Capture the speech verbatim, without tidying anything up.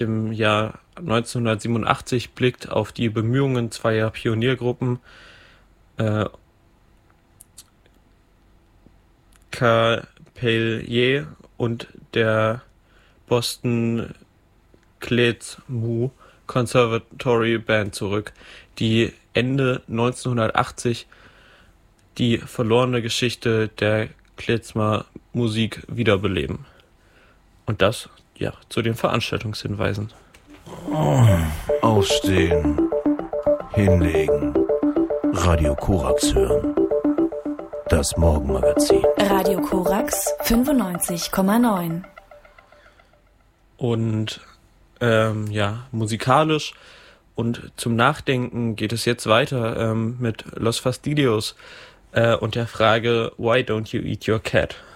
im Jahr neunzehnhundertsiebenundachtzig blickt auf die Bemühungen zweier Pioniergruppen, äh, Capelier und der Boston Klezmu Conservatory Band zurück, die Ende neunzehnhundertachtzig die verlorene Geschichte der Klezmer-Musik wiederbeleben. Und das, ja, zu den Veranstaltungshinweisen. Aufstehen, hinlegen, Radio Korax hören. Das Morgenmagazin. Radio Korax fünfundneunzig Komma neun. Und ähm, ja, musikalisch und zum Nachdenken geht es jetzt weiter ähm, mit Los Fastidios äh, und der Frage Why don't you eat your cat?